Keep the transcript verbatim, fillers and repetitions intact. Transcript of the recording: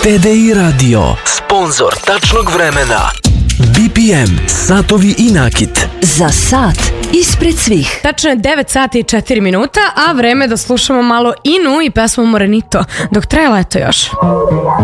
T D I Radio, sponzor tačnog vremena. B P M, satovi i nakit. Za sat ispred svih. Tačno je devet sati i četiri minuta, a vreme da slušamo malo Inu i pesmu Morenito, dok traje leto još.